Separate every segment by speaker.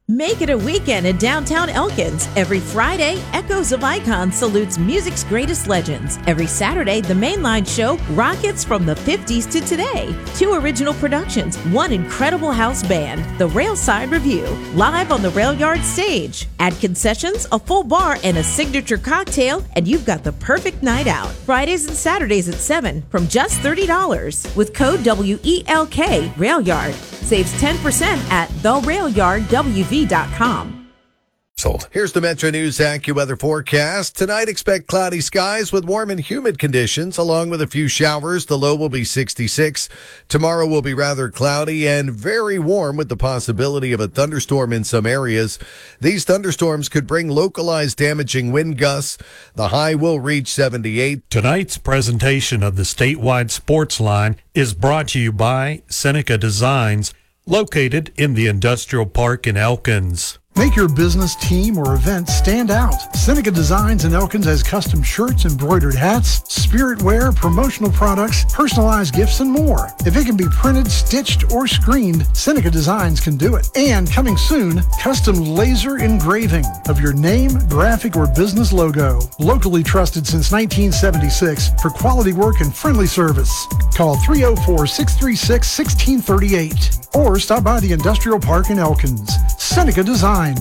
Speaker 1: Make it a weekend in downtown Elkins. Every Friday, Echoes of Icon salutes music's greatest legends. Every Saturday, the Mainline Show rockets from the 50s to today. 2 original productions, 1 incredible house band, the Railside Review, live on the Rail Yard stage. Add concessions, a full bar, and a signature cocktail, and you've got the perfect night out. Fridays and Saturdays at 7 from just $30. With code WELK, Rail Yard. Saves 10% at therailyardwv.com.
Speaker 2: Here's the Metro News AccuWeather forecast. Tonight, expect cloudy skies with warm and humid conditions, along with a few showers. The low will be 66. Tomorrow will be rather cloudy and very warm with the possibility of a thunderstorm in some areas. These thunderstorms could bring localized damaging wind gusts. The high will reach 78.
Speaker 3: Tonight's presentation of the statewide sports line is brought to you by Seneca Designs, located in the Industrial Park in Elkins.
Speaker 4: Make your business, team, or event stand out. Seneca Designs in Elkins has custom shirts, embroidered hats, spirit wear, promotional products, personalized gifts, and more. If it can be printed, stitched, or screened, Seneca Designs can do it. And coming soon, custom laser engraving of your name, graphic, or business logo. Locally trusted since 1976 for quality work and friendly service. Call 304-636-1638 or stop by the Industrial Park in Elkins. Seneca Designs.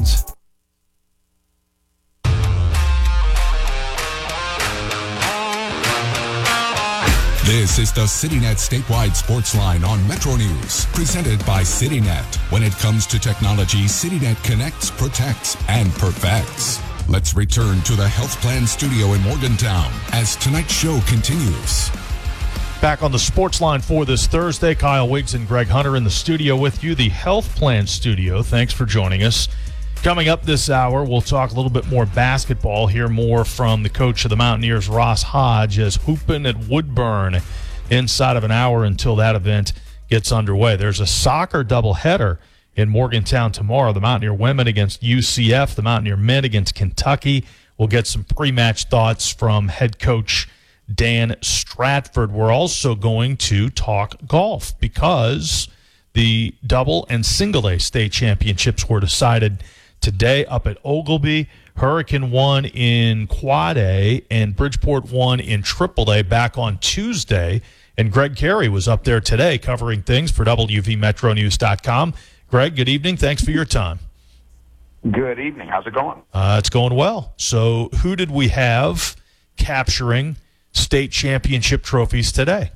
Speaker 5: This is the CityNet statewide sports line on Metro News, presented by CityNet. When it comes to technology, CityNet connects, protects, and perfects. Let's return to the Health Plan Studio in Morgantown as tonight's show continues.
Speaker 6: Back on the sports line for this Thursday, Kyle Wiggs and Greg Hunter in the studio with you, the Health Plan Studio. Thanks for joining us. Coming up this hour, we'll talk a little bit more basketball, hear more from the coach of the Mountaineers, Ross Hodge, as hooping at Woodburn inside of an hour until that event gets underway. There's a soccer doubleheader in Morgantown tomorrow. The Mountaineer women against UCF, the Mountaineer men against Kentucky. We'll get some pre-match thoughts from head coach Dan Stratford. We're also going to talk golf because the double and single A state championships were decided today up at Oglebay. Hurricane won in Quad A and Bridgeport won in Triple A back on Tuesday. And Greg Carey was up there today covering things for WVMetroNews.com. Greg, good evening. Thanks for your time.
Speaker 7: Good evening. How's it going?
Speaker 6: It's going well. So who did we have capturing state championship trophies today?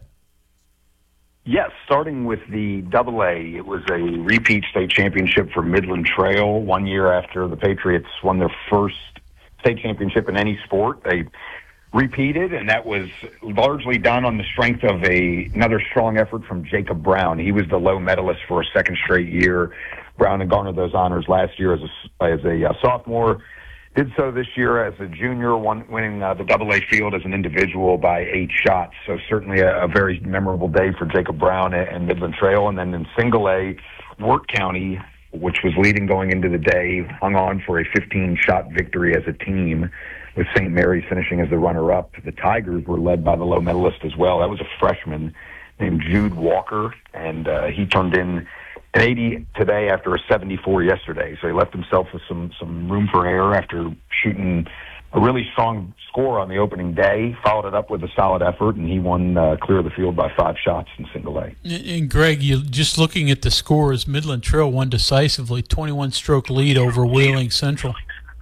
Speaker 7: Yes, starting with the Double A, it was a repeat state championship for Midland Trail 1 year after the Patriots won their first state championship in any sport. They repeated, and that was largely done on the strength of another strong effort from Jacob Brown. He was the low medalist for a second straight year. Brown had garnered those honors last year as a sophomore. Did so this year as a junior, winning the Double A field as an individual by 8 shots. So certainly a very memorable day for Jacob Brown and Midland Trail. And then in Single A, Wirt County, which was leading going into the day, hung on for a 15-shot victory as a team, with St. Mary's finishing as the runner-up. The Tigers were led by the low medalist as well. That was a freshman named Jude Walker, and he turned in an 80 today after a 74 yesterday. So he left himself with some room for error after shooting a really strong score on the opening day, followed it up with a solid effort, and he won clear of the field by 5 shots in Single A.
Speaker 8: And Greg, you just looking at the scores, Midland Trail won decisively, 21-stroke lead over Wheeling Central.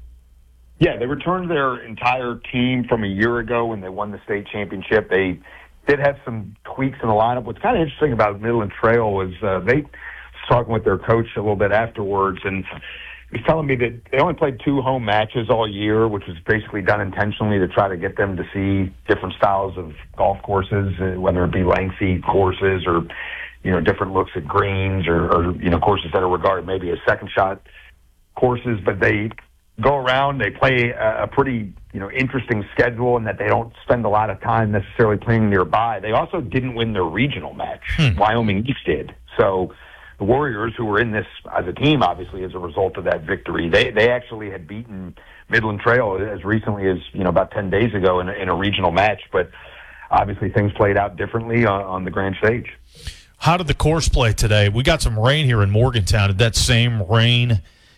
Speaker 7: Yeah, they returned their entire team from a year ago when they won the state championship. They did have some tweaks in the lineup. What's kind of interesting about Midland Trail was they talking with their coach a little bit afterwards, and he was telling me that they only played 2 home matches all year, which was basically done intentionally to try to get them to see different styles of golf courses, whether it be lengthy courses or, different looks at greens or courses that are regarded maybe as second shot courses. But they go around, they play a pretty, interesting schedule in that they don't spend a lot of time necessarily playing nearby. They also didn't win their regional match. Wyoming East did. So the Warriors, who were in this as a team, obviously, as a result of that victory, they actually had beaten Midland Trail as recently as, about 10 days ago in a regional match. But obviously things played out differently on the grand stage.
Speaker 6: How did the course play today? We got some rain here in Morgantown. Did that same rain